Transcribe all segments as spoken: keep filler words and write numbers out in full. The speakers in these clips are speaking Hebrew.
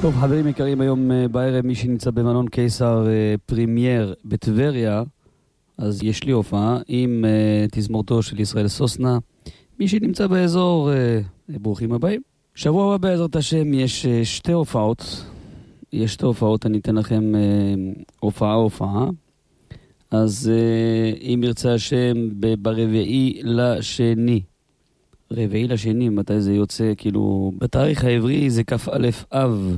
טוב, חברים יקרים, היום בערב מי שנמצא במלון קיסר פרימייר בטבריה, אז יש לי הופעה עם uh, תזמורתו של ישראל סוסנה. מי שנמצא באזור, uh, ברוכים הבאים. שבוע הבא בעזרת השם יש uh, שתי הופעות. יש שתי הופעות, אני אתן לכם uh, הופעה הופעה. אז uh, אם ירצה השם ברביעי לשני. רביעי לשני, מתי זה יוצא? כאילו, בתאריך העברי זה כף א' אב.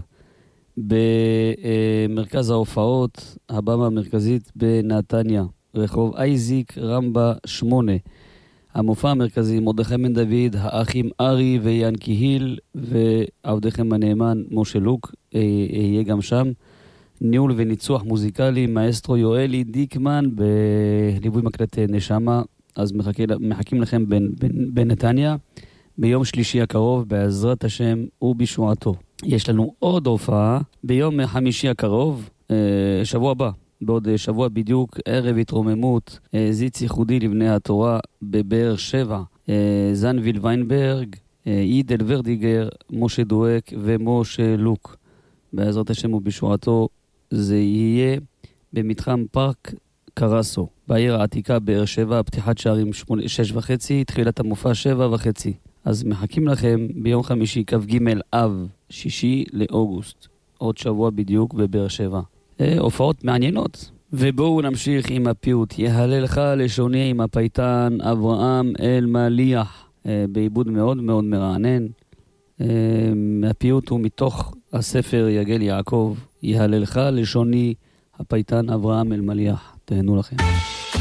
במרכז ההופעות, הבמה המרכזית בנתניה. רחוב אייזיק רמבה שמונה. המופע המרכזי מרדכי בן דוד, האחים ארי ויאנקי היל ועבדכם הנאמן משה לוק יהיה גם שם. ניהול וניצוח מוזיקלי מאסטרו יואלי דיקמן בליווי מקלט נשמה. אז מחכה, מחכים לכם בנתניה ביום שלישי הקרוב בעזרת השם ובישועתו. יש לנו עוד הופעה ביום חמישי הקרוב, שבוע הבא. בעוד שבוע בדיוק, ערב התרוממות, זיץ ייחודי לבני התורה בבאר שבע, זנביל ויינברג, אידל ורדיגר, משה דואק ומשה לוק. בעזרת השם ובישועתו זה יהיה במתחם פארק קרסו, בעיר העתיקה באר שבע, פתיחת שערים שש וחצי, תחילת המופע שבע וחצי. אז מחכים לכם ביום חמישי, כ"ג אב, שישי לאוגוסט, עוד שבוע בדיוק בבאר שבע. הופעות מעניינות. ובואו נמשיך עם הפיוט יהללך לשוני עם הפייטן אברהם אלמליח, בעיבוד מאוד מאוד מרענן. הפיוט הוא מתוך הספר יגל יעקב, יהללך לשוני הפייטן אברהם אלמליח. תהנו לכם.